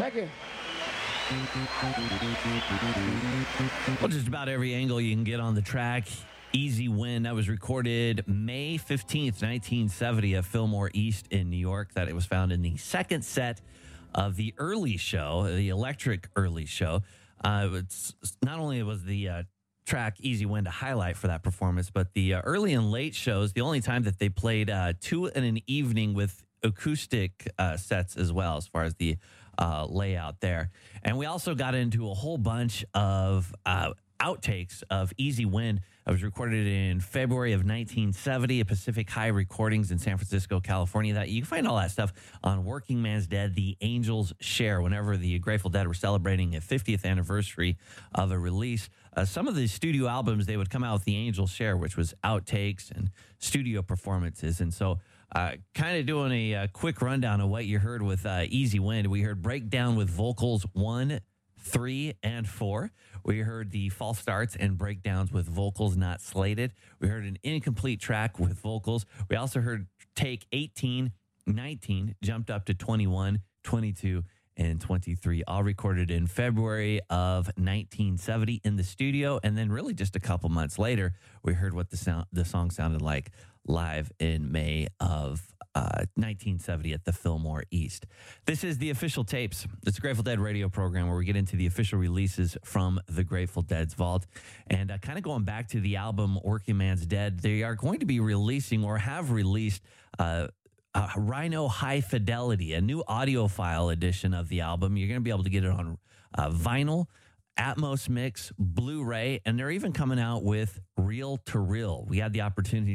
Second. Well, just about every angle you can get on the track. Easy Win. That was recorded May 15th, 1970 at Fillmore East in New York. That it was found in the second set of the early show, the Electric Early Show. It's not only was the track Easy Win to highlight for that performance, but the early and late shows, the only time that they played two in an evening with acoustic sets as well, as far as the layout there. And we also got into a whole bunch of outtakes of Easy Win. It was recorded in February of 1970 at Pacific High Recordings in San Francisco, California. That you can find all that stuff on Working Man's Dead, The Angels Share, whenever the Grateful Dead were celebrating a 50th anniversary of a release. Some of the studio albums, they would come out with The Angels Share, which was outtakes and studio performances. And so kind of doing a quick rundown of what you heard with Easy Win. We heard Breakdown with vocals 1, 3, and 4. We heard the false starts and breakdowns with vocals not slated. We heard an incomplete track with vocals. We also heard take 18, 19, jumped up to 21, 22, and 23, all recorded in February of 1970 in the studio. And then really just a couple months later, we heard what the song sounded like live in May of 1970 at the Fillmore East. This is the Official Tapes. It's a Grateful Dead radio program where we get into the official releases from the Grateful Dead's vault. And kind of going back to the album Working Man's Dead, they are going to be releasing or have released Rhino High Fidelity, a new audiophile edition of the album. You're going to be able to get it on vinyl, Atmos Mix, Blu-ray, and they're even coming out with reel-to-reel. We had the opportunity